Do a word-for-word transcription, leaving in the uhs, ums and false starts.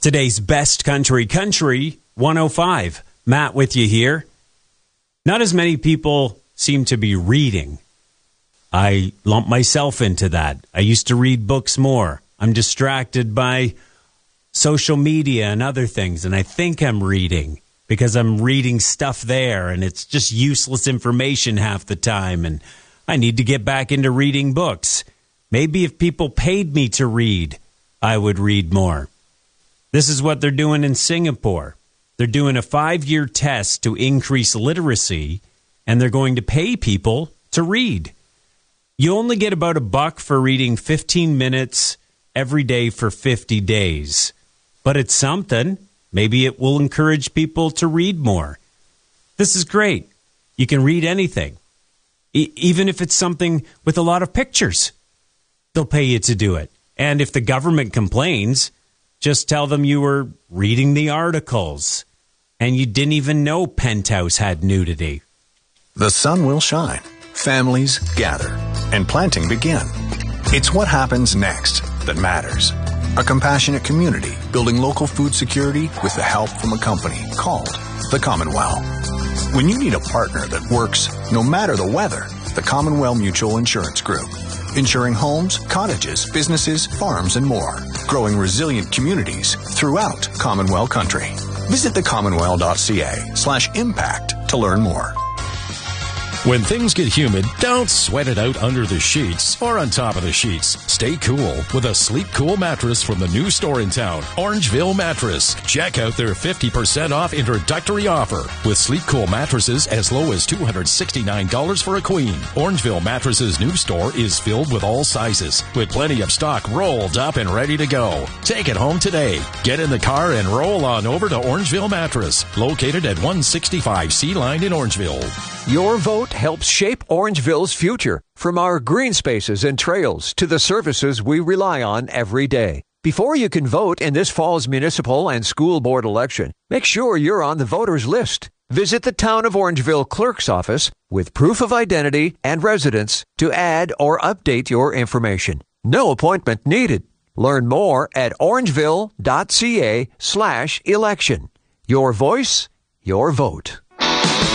Today's Best Country Country one oh five. Matt with you here. Not as many people seem to be reading. I lump myself into that. I used to read books more. I'm distracted by social media and other things, and I think I'm reading because I'm reading stuff there, and it's just useless information half the time, and I need to get back into reading books. Maybe if people paid me to read, I would read more. This is what they're doing in Singapore. They're doing a five-year test to increase literacy, and they're going to pay people to read. You only get about a buck for reading fifteen minutes every day for fifty days. But it's something. Maybe it will encourage people to read more. This is great. You can read anything, e- even if it's something with a lot of pictures. They'll pay you to do it. And if the government complains, just tell them you were reading the articles and you didn't even know Penthouse had nudity. The sun will shine, families gather, and planting begin. It's what happens next that matters. A compassionate community building local food security with the help from a company called the Commonwealth. When you need a partner that works no matter the weather, the Commonwealth Mutual Insurance Group. Insuring homes, cottages, businesses, farms, and more. Growing resilient communities throughout Commonwealth country. Visit thecommonwealth.ca slash impact to learn more. When things get humid, don't sweat it out under the sheets or on top of the sheets. Stay cool with a Sleep Cool mattress from the new store in town, Orangeville Mattress. Check out their fifty percent off introductory offer with Sleep Cool mattresses as low as two hundred sixty-nine dollars for a queen. Orangeville Mattress's new store is filled with all sizes, with plenty of stock rolled up and ready to go. Take it home today. Get in the car and roll on over to Orangeville Mattress, located at one sixty-five C Line in Orangeville. Your vote helps shape Orangeville's future, from our green spaces and trails to the services we rely on every day. Before you can vote in this fall's municipal and school board election, make sure you're on the voters list. Visit the Town of Orangeville Clerk's office with proof of identity and residence to add or update your information. No appointment needed. Learn more at orangeville.ca slash election. Your voice, your vote.